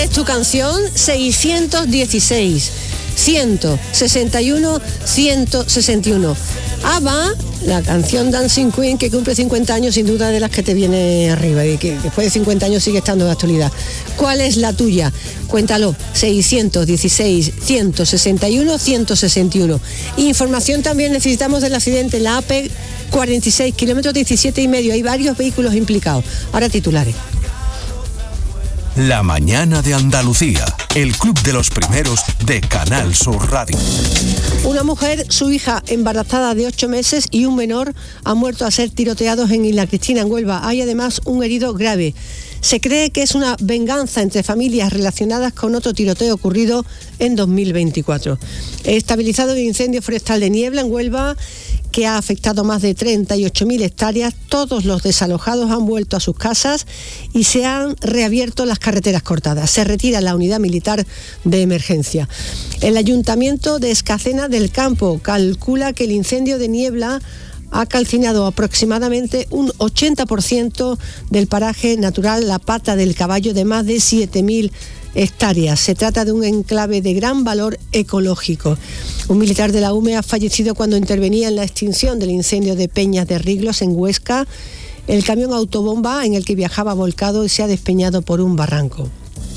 es tu canción? 616 161 161. ABBA, la canción Dancing Queen, que cumple 50 años, sin duda de las que te viene arriba y que después de 50 años sigue estando de actualidad. ¿Cuál es la tuya? Cuéntalo. 616 161 161. Información también necesitamos del accidente en la AP 46, kilómetros 17,5. Hay varios vehículos implicados. Ahora titulares. La mañana de Andalucía, el club de los primeros de Canal Sur Radio. Una mujer, su hija embarazada de 8 meses y un menor han muerto al ser tiroteados en Isla Cristina, en Huelva. Hay además un herido grave. Se cree que es una venganza entre familias relacionadas con otro tiroteo ocurrido en 2024. Estabilizado el incendio forestal de Niebla en Huelva, que ha afectado más de 38.000 hectáreas. Todos los desalojados han vuelto a sus casas y se han reabierto las carreteras cortadas. Se retira la unidad militar de emergencia. El Ayuntamiento de Escacena del Campo calcula que el incendio de Niebla ha calcinado aproximadamente un 80% del paraje natural La Pata del Caballo, de más de 7.000 hectáreas. Se trata de un enclave de gran valor ecológico. Un militar de la UME ha fallecido cuando intervenía en la extinción del incendio de Peñas de Riglos en Huesca. El camión autobomba en el que viajaba volcado y se ha despeñado por un barranco.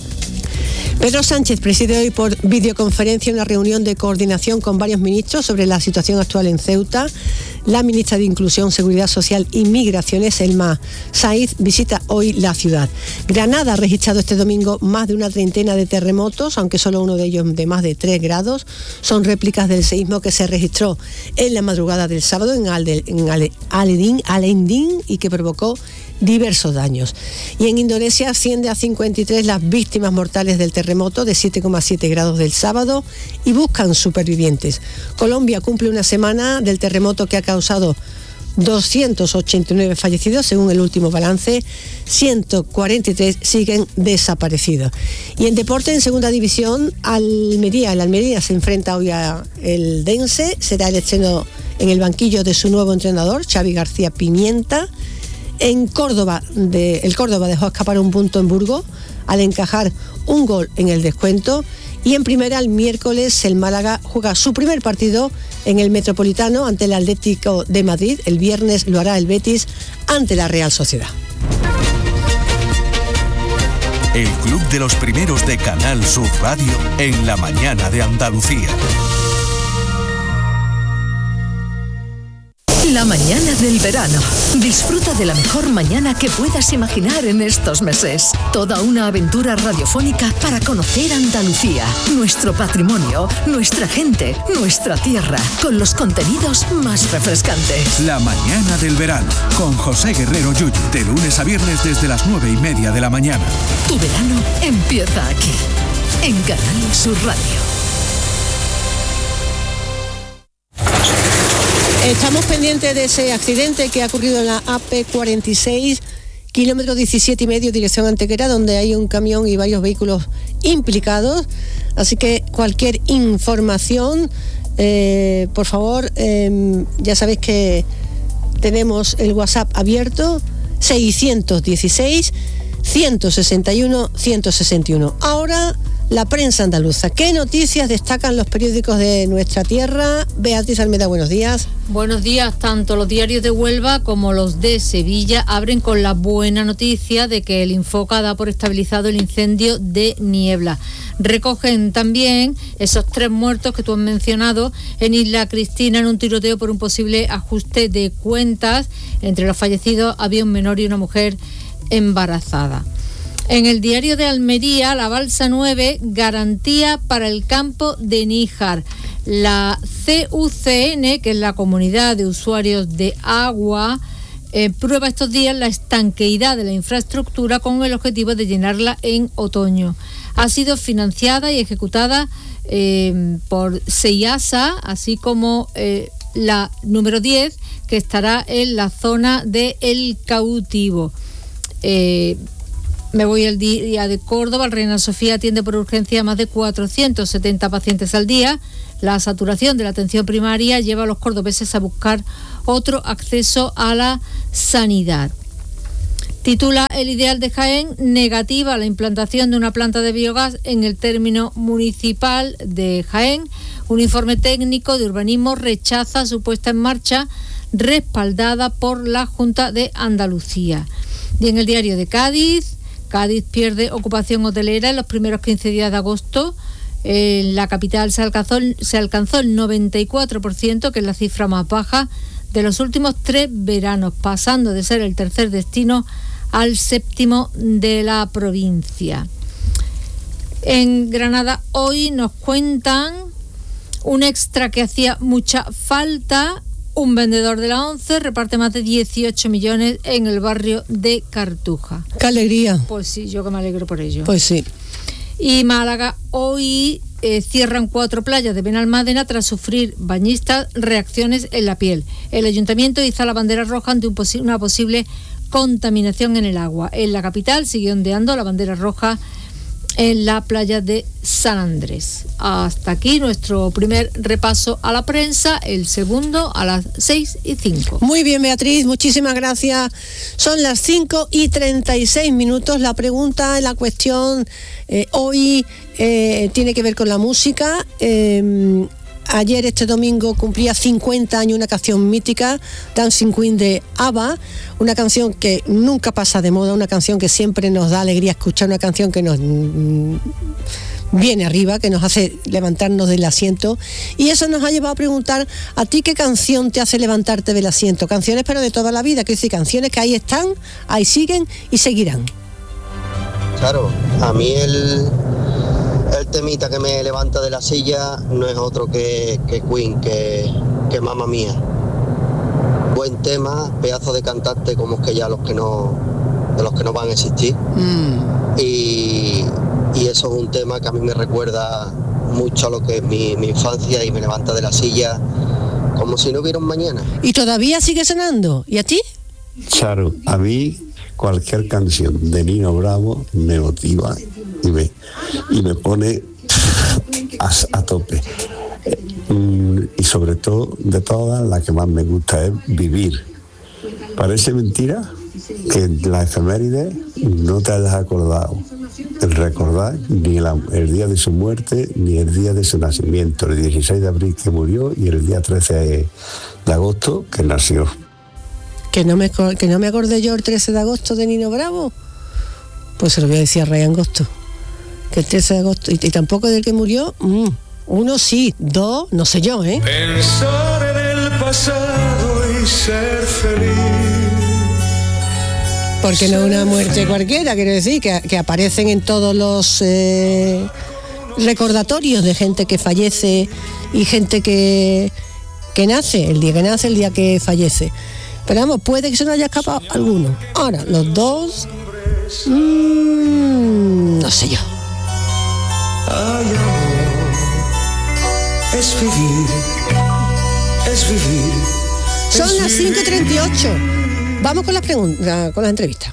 Pedro Sánchez preside hoy por videoconferencia una reunión de coordinación con varios ministros sobre la situación actual en Ceuta. La ministra de Inclusión, Seguridad Social y Migraciones, Elma Saiz, visita hoy la ciudad. Granada ha registrado este domingo más de una treintena de terremotos, aunque solo uno de ellos de más de 3 grados. Son réplicas del seísmo que se registró en la madrugada del sábado en Alendín y que provocó diversos daños. Y en Indonesia asciende a 53 las víctimas mortales del terremoto de 7,7 grados del sábado y buscan supervivientes. Colombia cumple una semana del terremoto que ha causado 289 fallecidos, según el último balance. 143 siguen desaparecidos. Y en deporte, en segunda división, el Almería se enfrenta hoy a el Dense. Será el estreno en el banquillo de su nuevo entrenador, Xavi García Pimienta. En Córdoba, el Córdoba dejó escapar un punto en Burgos al encajar un gol en el descuento. Y en primera, el miércoles, el Málaga juega su primer partido en el Metropolitano ante el Atlético de Madrid. El viernes lo hará el Betis ante la Real Sociedad. El club de los primeros de Canal Sur Radio en la mañana de Andalucía. La mañana del verano. Disfruta de la mejor mañana que puedas imaginar en estos meses. Toda una aventura radiofónica para conocer Andalucía, nuestro patrimonio, nuestra gente, nuestra tierra, con los contenidos más refrescantes. La mañana del verano, con José Guerrero Yuyu, de lunes a viernes desde las 9:30 de la mañana. Tu verano empieza aquí, en Canal Sur Radio. Estamos pendientes de ese accidente que ha ocurrido en la AP 46, kilómetro 17,5, dirección Antequera, donde hay un camión y varios vehículos implicados. Así que cualquier información, por favor, ya sabéis que tenemos el WhatsApp abierto, 616 161 161. Ahora, la prensa andaluza. ¿Qué noticias destacan los periódicos de nuestra tierra? Beatriz Almeda, buenos días. Buenos días. Tanto los diarios de Huelva como los de Sevilla abren con la buena noticia de que el Infoca da por estabilizado el incendio de Niebla. Recogen también esos 3 muertos que tú has mencionado en Isla Cristina en un tiroteo por un posible ajuste de cuentas. Entre los fallecidos había un menor y una mujer embarazada. En el diario de Almería, la Balsa 9, garantía para el campo de Níjar. La CUCN, que es la Comunidad de Usuarios de Agua, prueba estos días la estanqueidad de la infraestructura con el objetivo de llenarla en otoño. Ha sido financiada y ejecutada por SEIASA, así como la número 10, que estará en la zona de El Cautivo. Me voy al día de Córdoba. El Reina Sofía atiende por urgencia a más de 470 pacientes al día. La saturación de la atención primaria lleva a los cordobeses a buscar otro acceso a la sanidad. Titula El ideal de Jaén, negativa la implantación de una planta de biogás en el término municipal de Jaén. Un informe técnico de urbanismo rechaza su puesta en marcha, respaldada por la Junta de Andalucía. Y en el diario de Cádiz pierde ocupación hotelera en los primeros 15 días de agosto. En la capital se alcanzó el 94%, que es la cifra más baja de los últimos 3 veranos, pasando de ser el tercer destino al 7º de la provincia. En Granada hoy nos cuentan un extra que hacía mucha falta. Un vendedor de la ONCE reparte más de 18 millones en el barrio de Cartuja. ¡Qué alegría! Pues sí, yo que me alegro por ello. Pues sí. Y Málaga hoy cierran 4 playas de Benalmádena tras sufrir bañistas reacciones en la piel. El ayuntamiento iza la bandera roja ante una posible contaminación en el agua. En la capital sigue ondeando la bandera roja en la playa de San Andrés. Hasta aquí nuestro primer repaso a la prensa, el segundo a las 6:05. Muy bien, Beatriz, muchísimas gracias. Son las 5:36. La pregunta, la cuestión hoy tiene que ver con la música. Ayer, este domingo, cumplía 50 años una canción mítica, Dancing Queen de ABBA, una canción que nunca pasa de moda, una canción que siempre nos da alegría escuchar, una canción que nos viene arriba, que nos hace levantarnos del asiento, y eso nos ha llevado a preguntar a ti qué canción te hace levantarte del asiento. Canciones pero de toda la vida, quiero decir, canciones que ahí están, ahí siguen y seguirán. Claro, a mí el temita que me levanta de la silla no es otro que Queen, que Mamma Mía. Buen tema, pedazo de cantante como es que ya de los que no van a existir. Y eso es un tema que a mí me recuerda mucho a lo que es mi infancia y me levanta de la silla como si no hubiera un mañana. ¿Y todavía sigue sonando? ¿Y a ti? Charo, a mí cualquier canción de Nino Bravo me motiva y me pone a tope. Y sobre todo, de todas, la que más me gusta es Vivir. Parece mentira que en la efeméride no te hayas acordado el recordar ni el día de su muerte ni el día de su nacimiento, el 16 de abril que murió y el día 13 de agosto que nació. Que no me acordé yo el 13 de agosto de Nino Bravo. Pues se lo voy a decir a Ray Angosto, que el 13 de agosto, y tampoco del que murió, 1 sí, 2, no sé yo, Pensar en el pasado y ser feliz. Porque no es una muerte cualquiera, quiero decir, que aparecen en todos los recordatorios de gente que fallece y gente que nace, el día que nace, el día que fallece. Pero vamos, puede que se nos haya escapado alguno. Ahora, los dos, no sé yo. Ay, amor, es vivir. Son las 5:38. Vamos con las preguntas, con las entrevistas.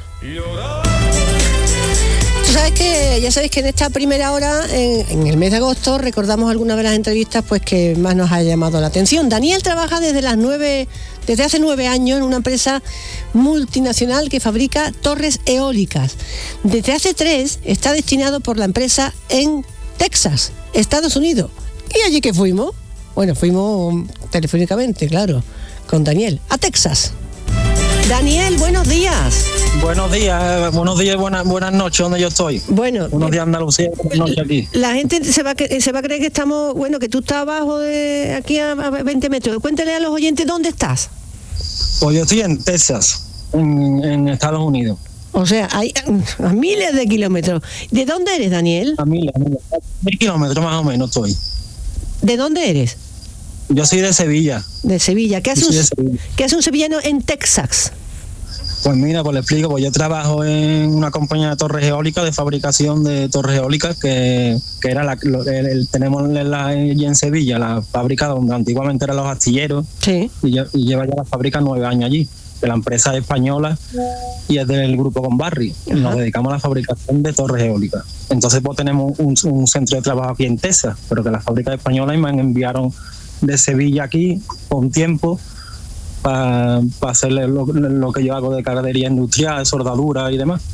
Ya sabéis que en esta primera hora, en el mes de agosto, recordamos algunas de las entrevistas pues que más nos ha llamado la atención. Daniel trabaja desde hace 9 años en una empresa multinacional que fabrica torres eólicas. Desde hace 3 está destinado por la empresa en Texas, Estados Unidos. ¿Y allí qué fuimos? Bueno, fuimos telefónicamente, claro, con Daniel, a Texas. Daniel, buenos días. Buenos días, buenas noches donde yo estoy. Bueno, buenos días Andalucía, buenas noches aquí. La gente se va a creer que estamos, que tú estás abajo de aquí a 20 metros. Cuéntale a los oyentes dónde estás. Pues yo estoy en Texas, en Estados Unidos. O sea, hay a miles de kilómetros. ¿De dónde eres, Daniel? A 1000 kilómetros más o menos estoy. ¿De dónde eres? Yo soy de Sevilla. De Sevilla. ¿Qué hace un sevillano en Texas? Pues mira, pues le explico, pues yo trabajo en una compañía de torres eólicas, de fabricación de torres eólicas, que era tenemos allí en Sevilla, la fábrica donde antiguamente eran los astilleros, sí. y lleva ya la fábrica 9 años allí, que la empresa es española y es del grupo Conbarri, y nos dedicamos a la fabricación de torres eólicas. Entonces pues tenemos un centro de trabajo aquí en Texas, pero que la fábrica española me enviaron de Sevilla aquí por un tiempo para hacerle lo que yo hago de cargadería industrial, soldadura y demás.